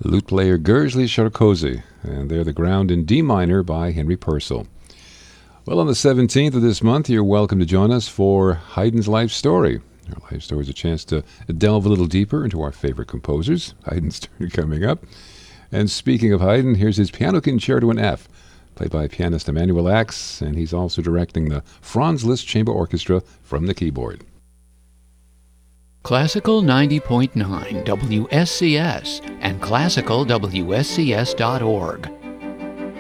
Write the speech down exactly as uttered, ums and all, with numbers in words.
Lute player Gurzli Sharkozy, and they're The Ground in D minor by Henry Purcell. Well, on the seventeenth of this month, you're welcome to join us for Haydn's Life Story. Our life story is a chance to delve a little deeper into our favorite composers. Haydn's turn coming up. And speaking of Haydn, here's his Piano Concerto in F, played by pianist Emanuel Ax, and he's also directing the Franz Liszt Chamber Orchestra from the keyboard. Classical ninety point nine W S C S and classical W S C S dot org.